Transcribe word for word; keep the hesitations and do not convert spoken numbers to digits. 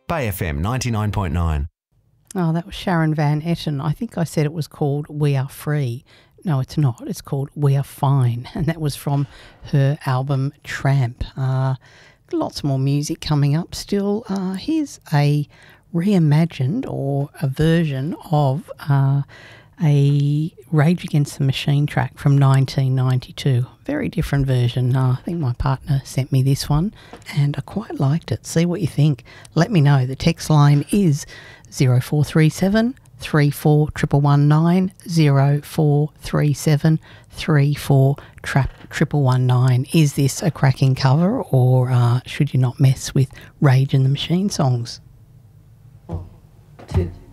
Bay F M ninety-nine point nine. Oh, that was Sharon Van Etten. I think I said it was called We Are Free. No, it's not. It's called We Are Fine, and that was from her album Tramp. Uh, lots more music coming up still. Uh, here's a reimagined or a version of uh, a Rage Against the Machine track from nineteen ninety-two. Very different version. Uh, I think my partner sent me this one and I quite liked it. See what you think. Let me know. The text line is zero four three seven three four one one nine, zero four three seven three four one one nine. Is this a cracking cover, or uh, should you not mess with Rage and the Machine songs? One, two.